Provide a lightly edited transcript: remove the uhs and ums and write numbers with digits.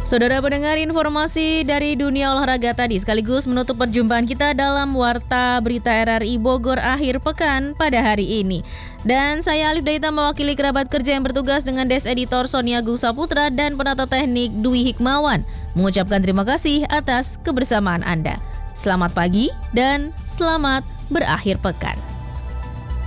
Saudara pendengar, informasi dari dunia olahraga tadi sekaligus menutup perjumpaan kita dalam Warta Berita RRI Bogor akhir pekan pada hari ini. Dan saya Alif Daita mewakili kerabat kerja yang bertugas dengan Des Editor Sonia Gusaputra dan penata teknik Dwi Hikmawan mengucapkan terima kasih atas kebersamaan Anda. Selamat pagi dan selamat berakhir pekan.